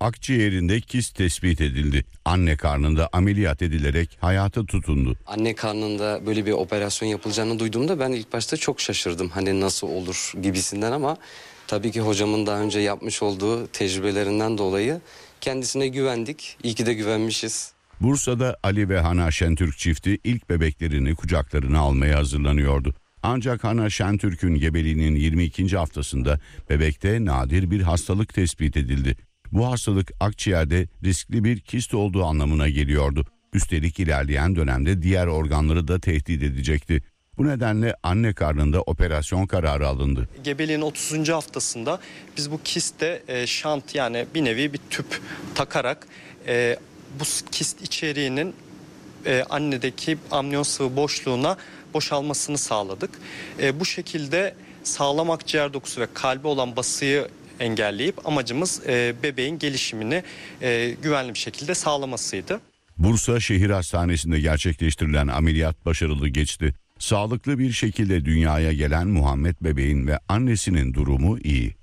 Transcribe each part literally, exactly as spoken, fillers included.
Akciğerinde kist tespit edildi. Anne karnında ameliyat edilerek hayata tutundu. Anne karnında böyle bir operasyon yapılacağını duyduğumda ben ilk başta çok şaşırdım. Hani nasıl olur gibisinden, ama tabii ki hocamın daha önce yapmış olduğu tecrübelerinden dolayı kendisine güvendik. İyi ki de güvenmişiz. Bursa'da Ali ve Hana Şentürk çifti ilk bebeklerini kucaklarına almaya hazırlanıyordu. Ancak Hana Şentürk'ün gebeliğinin yirmi ikinci haftasında bebekte nadir bir hastalık tespit edildi. Bu hastalık akciğerde riskli bir kist olduğu anlamına geliyordu. Üstelik ilerleyen dönemde diğer organları da tehdit edecekti. Bu nedenle anne karnında operasyon kararı alındı. Gebeliğin otuzuncu haftasında biz bu kiste e, şant, yani bir nevi bir tüp takarak e, bu kist içeriğinin e, annedeki amniyon sıvı boşluğuna boşalmasını sağladık. E, bu şekilde sağlam akciğer dokusu ve kalbe olan basıyı engelleyip amacımız e, bebeğin gelişimini e, güvenli bir şekilde sağlamasıydı. Bursa Şehir Hastanesi'nde gerçekleştirilen ameliyat başarılı geçti. Sağlıklı bir şekilde dünyaya gelen Muhammed bebeğin ve annesinin durumu iyi.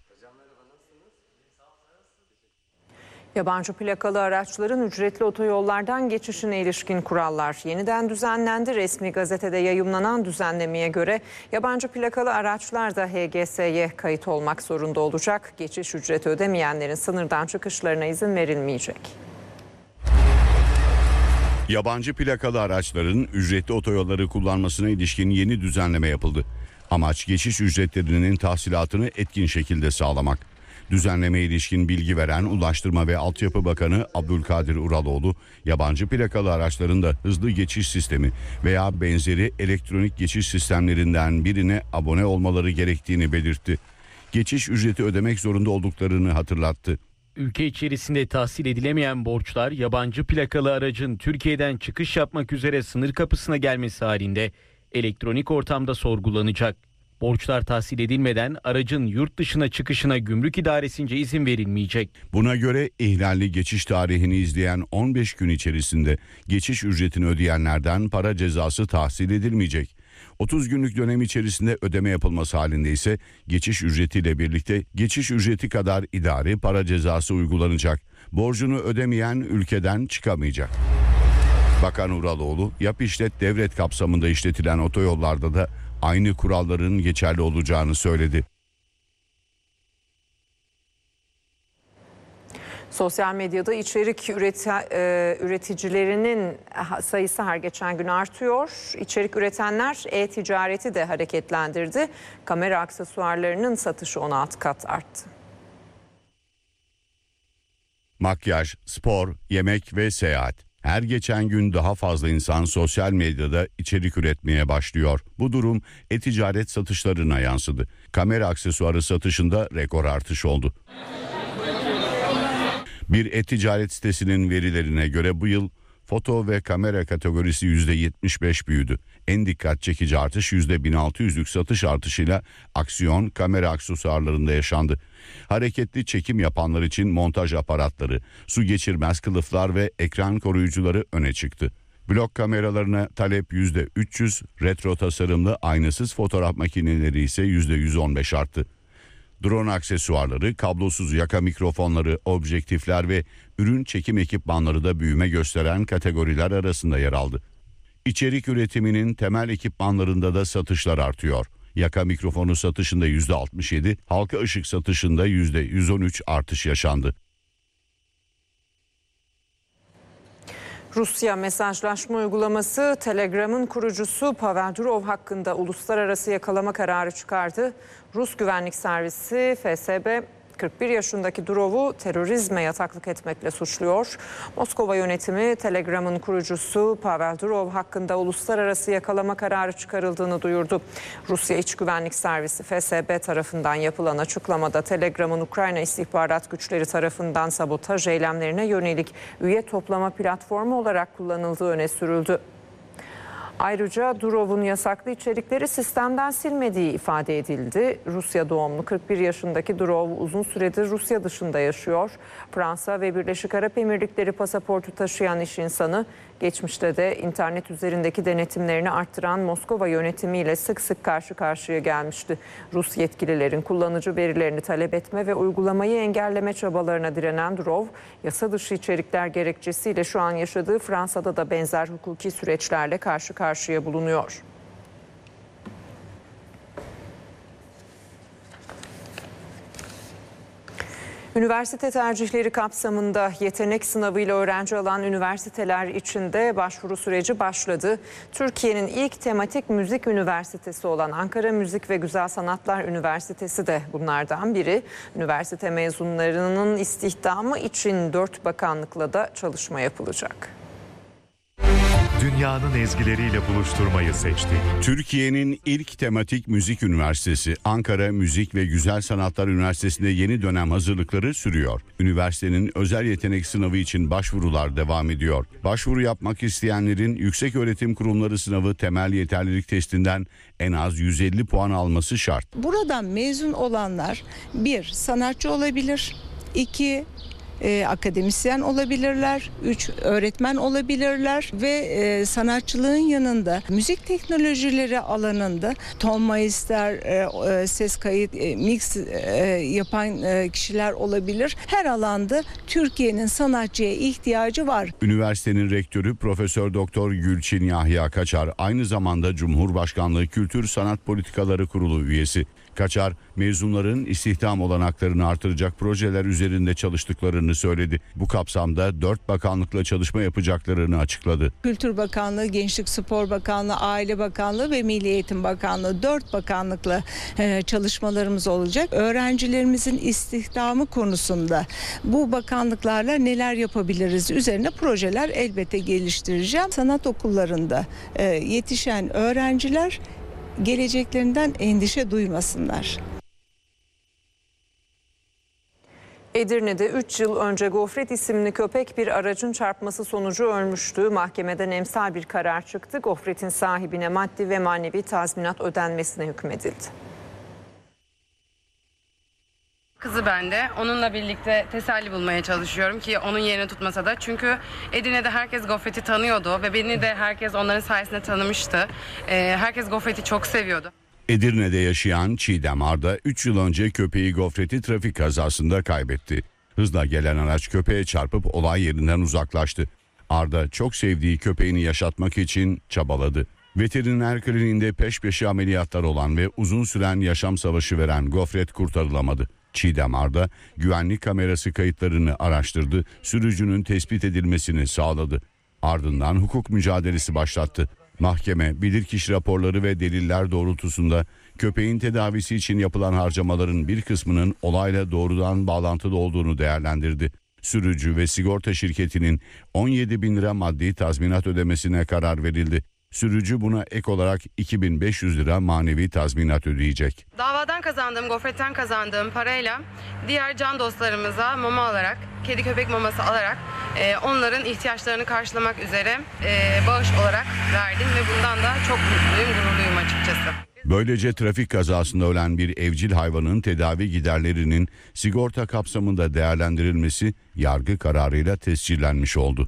Yabancı plakalı araçların ücretli otoyollardan geçişine ilişkin kurallar yeniden düzenlendi. Resmi gazetede yayımlanan düzenlemeye göre yabancı plakalı araçlar da H G S'ye kayıt olmak zorunda olacak. Geçiş ücreti ödemeyenlerin sınırdan çıkışlarına izin verilmeyecek. Yabancı plakalı araçların ücretli otoyolları kullanmasına ilişkin yeni düzenleme yapıldı. Amaç geçiş ücretlerinin tahsilatını etkin şekilde sağlamak. Düzenlemeye ilişkin bilgi veren Ulaştırma ve Altyapı Bakanı Abdülkadir Uraloğlu, yabancı plakalı araçların da hızlı geçiş sistemi veya benzeri elektronik geçiş sistemlerinden birine abone olmaları gerektiğini belirtti. Geçiş ücreti ödemek zorunda olduklarını hatırlattı. Ülke içerisinde tahsil edilemeyen borçlar yabancı plakalı aracın Türkiye'den çıkış yapmak üzere sınır kapısına gelmesi halinde elektronik ortamda sorgulanacak. Borçlar tahsil edilmeden aracın yurt dışına çıkışına gümrük idaresince izin verilmeyecek. Buna göre ihlalli geçiş tarihini izleyen on beş gün içerisinde geçiş ücretini ödeyenlerden para cezası tahsil edilmeyecek. otuz günlük dönem içerisinde ödeme yapılması halinde ise geçiş ücretiyle birlikte geçiş ücreti kadar idari para cezası uygulanacak. Borcunu ödemeyen ülkeden çıkamayacak. Bakan Uraloğlu, yap işlet devlet kapsamında işletilen otoyollarda da aynı kuralların geçerli olacağını söyledi. Sosyal medyada içerik üreti, e, üreticilerinin sayısı her geçen gün artıyor. İçerik üretenler e-ticareti de hareketlendirdi. Kamera aksesuarlarının satışı on altı kat arttı. Makyaj, spor, yemek ve seyahat. Her geçen gün daha fazla insan sosyal medyada içerik üretmeye başlıyor. Bu durum e-ticaret satışlarına yansıdı. Kamera aksesuarı satışında rekor artış oldu. Bir e-ticaret sitesinin verilerine göre bu yıl foto ve kamera kategorisi yüzde yetmiş beş büyüdü. En dikkat çekici artış yüzde bin altı yüzlük satış artışıyla aksiyon kamera aksesuarlarında yaşandı. Hareketli çekim yapanlar için montaj aparatları, su geçirmez kılıflar ve ekran koruyucuları öne çıktı. Blok kameralarına talep yüzde üç yüz, retro tasarımlı aynasız fotoğraf makineleri ise yüzde yüz on beş arttı. Drone aksesuarları, kablosuz yaka mikrofonları, objektifler ve ürün çekim ekipmanları da büyüme gösteren kategoriler arasında yer aldı. İçerik üretiminin temel ekipmanlarında da satışlar artıyor. Yaka mikrofonu satışında yüzde altmış yedi, halka ışık satışında yüzde yüz on üç artış yaşandı. Rusya mesajlaşma uygulaması Telegram'ın kurucusu Pavel Durov hakkında uluslararası yakalama kararı çıkardı. Rus güvenlik servisi F S B kırk bir yaşındaki Durov'u terörizme yataklık etmekle suçluyor. Moskova yönetimi Telegram'ın kurucusu Pavel Durov hakkında uluslararası yakalama kararı çıkarıldığını duyurdu. Rusya İç Güvenlik Servisi F S B tarafından yapılan açıklamada Telegram'ın Ukrayna istihbarat güçleri tarafından sabotaj eylemlerine yönelik üye toplama platformu olarak kullanıldığı öne sürüldü. Ayrıca Durov'un yasaklı içerikleri sistemden silmediği ifade edildi. Rusya doğumlu kırk bir yaşındaki Durov uzun süredir Rusya dışında yaşıyor. Fransa ve Birleşik Arap Emirlikleri pasaportu taşıyan iş insanı geçmişte de internet üzerindeki denetimlerini arttıran Moskova yönetimiyle sık sık karşı karşıya gelmişti. Rus yetkililerin kullanıcı verilerini talep etme ve uygulamayı engelleme çabalarına direnen Durov, yasa dışı içerikler gerekçesiyle şu an yaşadığı Fransa'da da benzer hukuki süreçlerle karşı karşıya bulunuyor. Üniversite tercihleri kapsamında yetenek sınavıyla öğrenci alan üniversiteler için de başvuru süreci başladı. Türkiye'nin ilk tematik müzik üniversitesi olan Ankara Müzik ve Güzel Sanatlar Üniversitesi de bunlardan biri. Üniversite mezunlarının istihdamı için dört bakanlıkla da çalışma yapılacak. Dünyanın ezgileriyle buluşturmayı seçti. Türkiye'nin ilk tematik müzik üniversitesi Ankara Müzik ve Güzel Sanatlar Üniversitesi'nde yeni dönem hazırlıkları sürüyor. Üniversitenin özel yetenek sınavı için başvurular devam ediyor. Başvuru yapmak isteyenlerin Yükseköğretim Kurumları Sınavı temel yeterlilik testinden en az yüz elli puan alması şart. Buradan mezun olanlar bir sanatçı olabilir, iki E, akademisyen olabilirler, üç öğretmen olabilirler ve e, sanatçılığın yanında müzik teknolojileri alanında ton maister, e, e, ses kayıt, e, mix e, yapan e, kişiler olabilir. Her alanda Türkiye'nin sanatçıya ihtiyacı var. Üniversitenin rektörü Profesör Doktor Gülçin Yahya Kaçar aynı zamanda Cumhurbaşkanlığı Kültür Sanat Politikaları Kurulu üyesi. Kaçar, mezunların istihdam olanaklarını artıracak projeler üzerinde çalıştıklarını söyledi. Bu kapsamda dört bakanlıkla çalışma yapacaklarını açıkladı. Kültür Bakanlığı, Gençlik Spor Bakanlığı, Aile Bakanlığı ve Milli Eğitim Bakanlığı dört bakanlıkla e, çalışmalarımız olacak. Öğrencilerimizin istihdamı konusunda bu bakanlıklarla neler yapabiliriz üzerine projeler elbette geliştireceğim. Sanat okullarında e, yetişen öğrenciler geleceklerinden endişe duymasınlar. Edirne'de üç yıl önce Gofret isimli köpek bir aracın çarpması sonucu ölmüştü. Mahkemeden emsal bir karar çıktı. Gofret'in sahibine maddi ve manevi tazminat ödenmesine hükmedildi. Kızı bende. Onunla birlikte teselli bulmaya çalışıyorum ki onun yerini tutmasa da. Çünkü Edirne'de herkes Gofret'i tanıyordu ve beni de herkes onların sayesinde tanımıştı. Ee, herkes Gofret'i çok seviyordu. Edirne'de yaşayan Çiğdem Arda üç yıl önce köpeği Gofret'i trafik kazasında kaybetti. Hızla gelen araç köpeğe çarpıp olay yerinden uzaklaştı. Arda çok sevdiği köpeğini yaşatmak için çabaladı. Veteriner kliniğinde peş peşe ameliyatlar olan ve uzun süren yaşam savaşı veren Gofret kurtarılamadı. Çiğdem Arda güvenlik kamerası kayıtlarını araştırdı, sürücünün tespit edilmesini sağladı. Ardından hukuk mücadelesi başlattı. Mahkeme bilirkişi raporları ve deliller doğrultusunda köpeğin tedavisi için yapılan harcamaların bir kısmının olayla doğrudan bağlantılı olduğunu değerlendirdi. Sürücü ve sigorta şirketinin on yedi bin lira maddi tazminat ödemesine karar verildi. Sürücü buna ek olarak iki bin beş yüz lira manevi tazminat ödeyecek. Davadan kazandığım, Gofret'ten kazandığım parayla diğer can dostlarımıza mama alarak, kedi köpek maması alarak e, onların ihtiyaçlarını karşılamak üzere e, bağış olarak verdim ve bundan da çok mutluyum, gururluyum açıkçası. Böylece trafik kazasında ölen bir evcil hayvanın tedavi giderlerinin sigorta kapsamında değerlendirilmesi yargı kararıyla tescillenmiş oldu.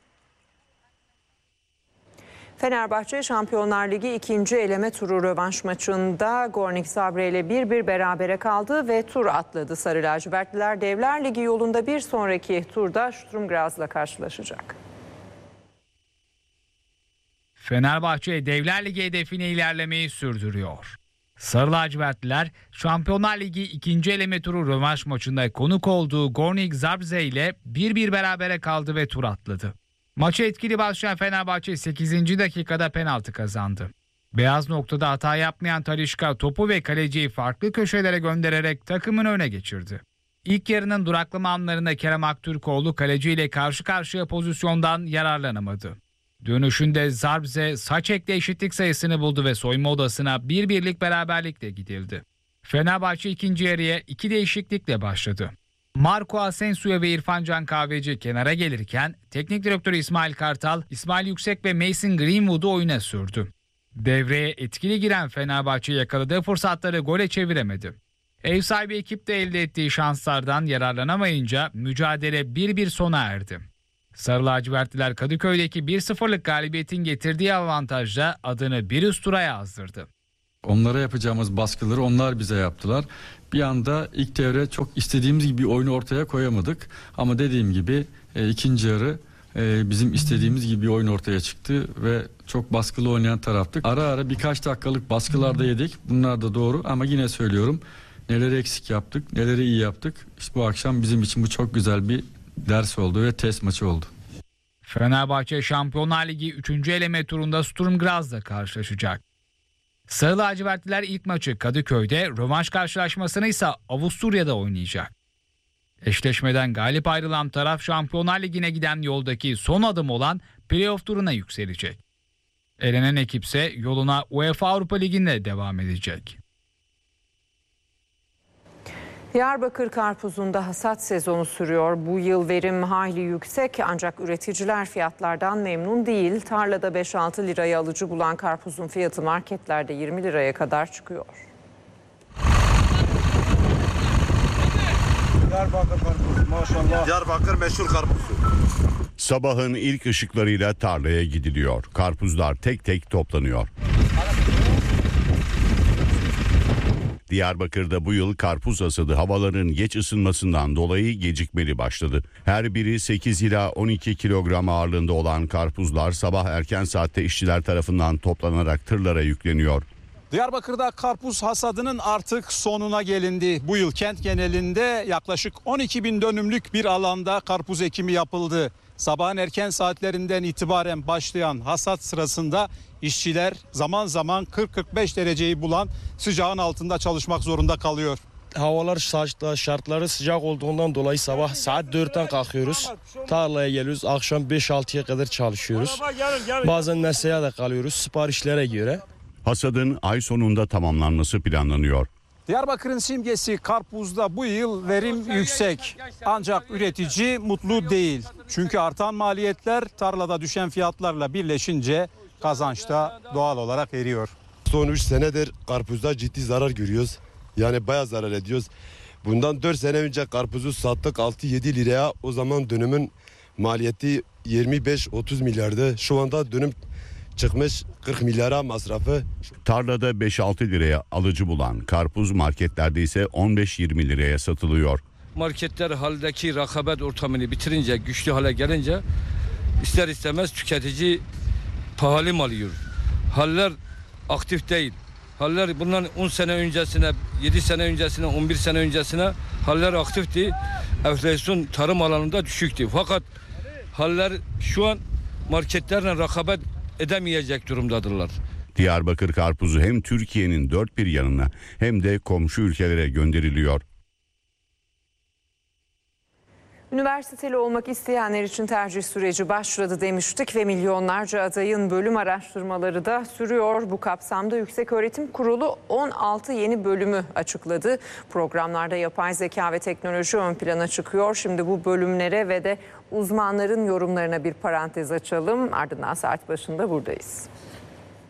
Fenerbahçe Şampiyonlar Ligi ikinci eleme turu rövanş maçında Gornik Zabrze ile bir bir berabere kaldı ve tur atladı. Sarı lacivertliler Devler Ligi yolunda bir sonraki turda Sturm Graz'la karşılaşacak. Fenerbahçe Devler Ligi hedefine ilerlemeyi sürdürüyor. Sarı lacivertliler Şampiyonlar Ligi ikinci eleme turu rövanş maçında konuk olduğu Gornik Zabrze ile bir bir berabere kaldı ve tur atladı. Maça etkili başlayan Fenerbahçe sekizinci dakikada penaltı kazandı. Beyaz noktada hata yapmayan Talisca topu ve kaleciyi farklı köşelere göndererek takımını öne geçirdi. İlk yarının duraklama anlarında Kerem Aktürkoğlu kaleciyle karşı karşıya pozisyondan yararlanamadı. Dönüşünde Zabrze Saçek'le eşitlik sayısını buldu ve soyunma odasına bir birlik beraberlikle gidildi. Fenerbahçe ikinci yarıya iki değişiklikle başladı. Marco Asensio ve İrfan Can Kahveci kenara gelirken teknik direktör İsmail Kartal, İsmail Yüksek ve Mason Greenwood'u oyuna sürdü. Devreye etkili giren Fenerbahçe yakaladığı fırsatları gole çeviremedi. Ev sahibi ekip de elde ettiği şanslardan yararlanamayınca mücadele bir bir sona erdi. Sarı lacivertliler Kadıköy'deki bir sıfırlık galibiyetin getirdiği avantajla adını bir üst tura yazdırdı. Onlara yapacağımız baskıları onlar bize yaptılar. Bir anda ilk devre çok istediğimiz gibi bir oyunu ortaya koyamadık. Ama dediğim gibi e, ikinci yarı e, bizim istediğimiz gibi bir oyun ortaya çıktı ve çok baskılı oynayan taraftık. Ara ara birkaç dakikalık baskılarda yedik. Bunlar da doğru ama yine söylüyorum, neleri eksik yaptık, neleri iyi yaptık. İşte bu akşam bizim için bu çok güzel bir ders oldu ve test maçı oldu. Fenerbahçe Şampiyonlar Ligi üçüncü eleme turunda Sturm Graz'la karşılaşacak. Sarı lacivertliler ilk maçı Kadıköy'de, rövanş karşılaşmasını ise Avusturya'da oynayacak. Eşleşmeden galip ayrılan taraf Şampiyonlar Ligi'ne giden yoldaki son adım olan playoff turuna yükselecek. Elenen ekipse yoluna UEFA Avrupa Ligi'nde devam edecek. Diyarbakır karpuzunda hasat sezonu sürüyor. Bu yıl verim hayli yüksek ancak üreticiler fiyatlardan memnun değil. Tarlada beş altı liraya alıcı bulan karpuzun fiyatı marketlerde yirmi liraya kadar çıkıyor. Diyarbakır karpuzu maşallah. Diyarbakır meşhur karpuzu. Sabahın ilk ışıklarıyla tarlaya gidiliyor. Karpuzlar tek tek toplanıyor. Diyarbakır'da bu yıl karpuz hasadı havaların geç ısınmasından dolayı gecikmeli başladı. Her biri sekiz ila on iki kilogram ağırlığında olan karpuzlar sabah erken saatte işçiler tarafından toplanarak tırlara yükleniyor. Diyarbakır'da karpuz hasadının artık sonuna gelindi. Bu yıl kent genelinde yaklaşık on iki bin dönümlük bir alanda karpuz ekimi yapıldı. Sabahın erken saatlerinden itibaren başlayan hasat sırasında işçiler zaman zaman kırk kırk beş dereceyi bulan sıcağın altında çalışmak zorunda kalıyor. Havalar şartları sıcak olduğundan dolayı sabah saat dörtten kalkıyoruz. Tarlaya geliyoruz. Akşam beş altıya kadar çalışıyoruz. Bazen mesaiye de kalıyoruz siparişlere göre. Hasadın ay sonunda tamamlanması planlanıyor. Diyarbakır'ın simgesi karpuzda bu yıl verim yüksek. Ancak üretici mutlu değil. Çünkü artan maliyetler tarlada düşen fiyatlarla birleşince kazanç da doğal olarak eriyor. Son üç senedir karpuzda ciddi zarar görüyoruz. Yani bayağı zarar ediyoruz. Bundan dört sene önce karpuzu sattık altı yedi liraya. O zaman dönümün maliyeti yirmi beş otuz milyardı. Şu anda dönüm çıkmış kırk milyara masrafı. Tarlada beş altı liraya alıcı bulan karpuz marketlerde ise on beş yirmi liraya satılıyor. Marketler haldeki rekabet ortamını bitirince, güçlü hale gelince ister istemez tüketici pahalı mal alıyor. Haller aktif değil. Haller bundan on sene öncesine, yedi sene öncesine, on bir sene öncesine haller aktifti. Enflasyon tarım alanında düşüktü. Fakat haller şu an marketlerle rekabet edemeyecek durumdadırlar. Diyarbakır karpuzu hem Türkiye'nin dört bir yanına hem de komşu ülkelere gönderiliyor. Üniversiteli olmak isteyenler için tercih süreci başladı demiştik ve milyonlarca adayın bölüm araştırmaları da sürüyor. Bu kapsamda Yükseköğretim Kurulu on altı yeni bölümü açıkladı. Programlarda yapay zeka ve teknoloji ön plana çıkıyor. Şimdi bu bölümlere ve de uzmanların yorumlarına bir parantez açalım. Ardından saat başında buradayız.